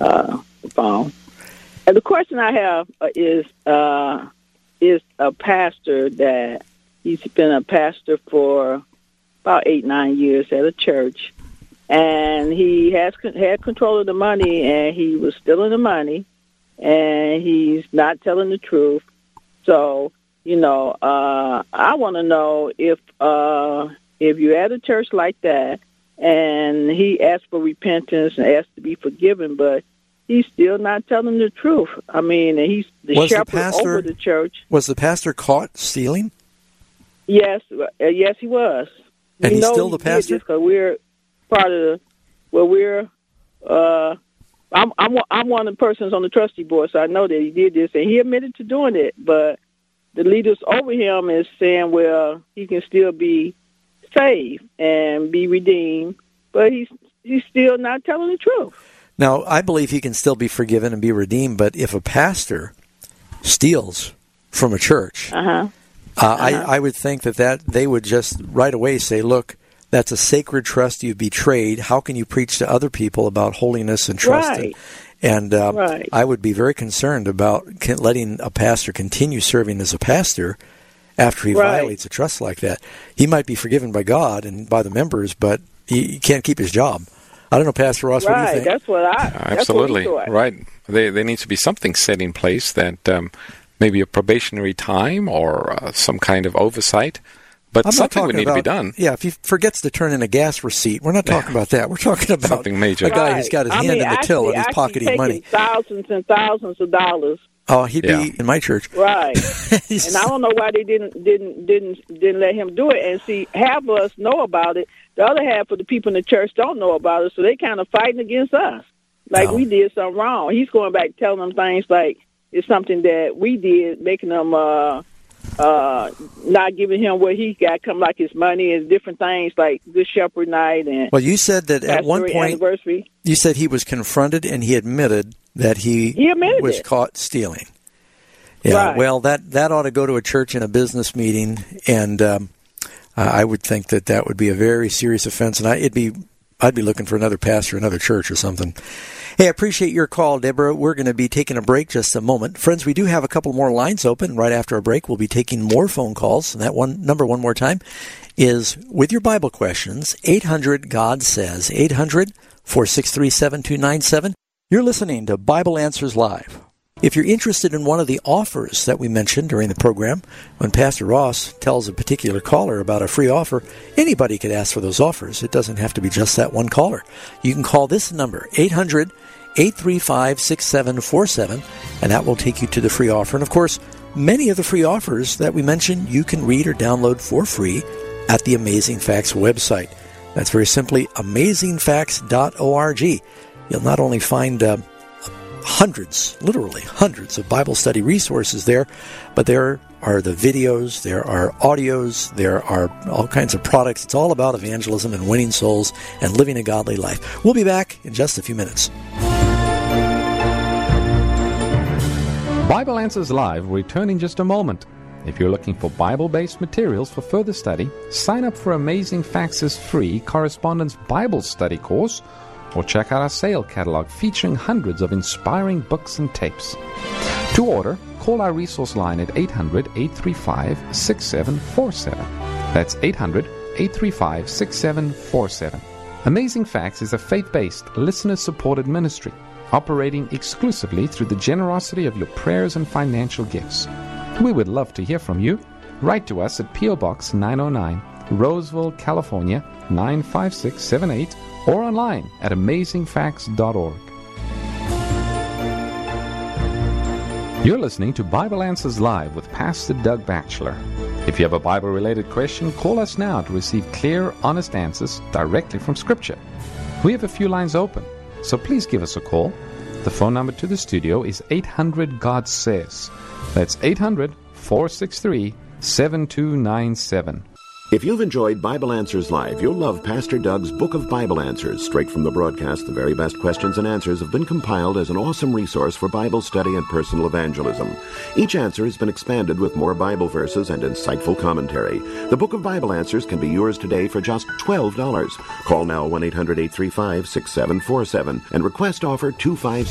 phone. And the question I have is a pastor that he's been a pastor for about 8-9 years at a church, and he had control of the money, and he was stealing the money, and he's not telling the truth. So, I want to know if you're at a church like that, and he asked for repentance and asked to be forgiven, but he's still not telling the truth. I mean, and he's the shepherd over the church. Was the pastor caught stealing? Yes, yes, he was. And he's still the pastor? Because we're part of I'm one of the persons on the trustee board, so I know that he did this, and he admitted to doing it. But the leaders over him is saying, well, he can still be saved and be redeemed, but he's still not telling the truth. Now, I believe he can still be forgiven and be redeemed, but if a pastor steals from a church, I would think that they would just right away say, look, that's a sacred trust you've betrayed. How can you preach to other people about holiness and trust? Right. And I would be very concerned about letting a pastor continue serving as a pastor after he violates a trust like that. He might be forgiven by God and by the members, but he can't keep his job. I don't know, Pastor Ross, what do you think? That's what absolutely. Right. There needs to be something set in place that maybe a probationary time or some kind of oversight. But something would need to be done. Yeah, if he forgets to turn in a gas receipt, we're not talking about that. We're talking about something major. A guy who's got his hand in the till and he's pocketing money. Thousands and thousands of dollars. Oh, he'd be in my church. Right. And I don't know why they didn't let him do it. And see, half of us know about it. The other half of the people in the church don't know about it, so they kind of fighting against us. Like we did something wrong. He's going back telling them things like it's something that we did, making them not giving him what he got, come like his money and different things like Good Shepherd Night. And well, you said that at one point, you said he was confronted and he admitted that he was caught stealing. Yeah, right. Well, that ought to go to a church in a business meeting, and I would think that would be a very serious offense, and I'd be looking for another pastor, another church or something. Hey, I appreciate your call, Deborah. We're going to be taking a break just a moment. Friends, we do have a couple more lines open. Right after our break, we'll be taking more phone calls. And that number one more time is with your Bible questions, 800-GOD-SAYS, 800-463-7297. You're listening to Bible Answers Live. If you're interested in one of the offers that we mentioned during the program, when Pastor Ross tells a particular caller about a free offer, anybody could ask for those offers. It doesn't have to be just that one caller. You can call this number, 800-835-6747, and that will take you to the free offer. And, of course, many of the free offers that we mentioned you can read or download for free at the Amazing Facts website. That's very simply amazingfacts.org. You'll not only find literally hundreds of Bible study resources there, but there are the videos, there are audios, there are all kinds of products. It's all about evangelism and winning souls and living a godly life. We'll be back in just a few minutes. Bible Answers Live will return in just a moment. If you're looking for Bible-based materials for further study, sign up for Amazing Facts' free Correspondence Bible Study course, or check out our sale catalog featuring hundreds of inspiring books and tapes. To order, call our resource line at 800-835-6747. That's 800-835-6747. Amazing Facts is a faith-based, listener-supported ministry operating exclusively through the generosity of your prayers and financial gifts. We would love to hear from you. Write to us at P.O. Box 909, Roseville, California, 95678, or online at amazingfacts.org. You're listening to Bible Answers Live with Pastor Doug Batchelor. If you have a Bible-related question, call us now to receive clear, honest answers directly from Scripture. We have a few lines open, so please give us a call. The phone number to the studio is 800-GOD-SAYS. That's 800-463-7297. If you've enjoyed Bible Answers Live, you'll love Pastor Doug's Book of Bible Answers. Straight from the broadcast, the very best questions and answers have been compiled as an awesome resource for Bible study and personal evangelism. Each answer has been expanded with more Bible verses and insightful commentary. The Book of Bible Answers can be yours today for just $12. Call now 1-800-835-6747 and request offer 250.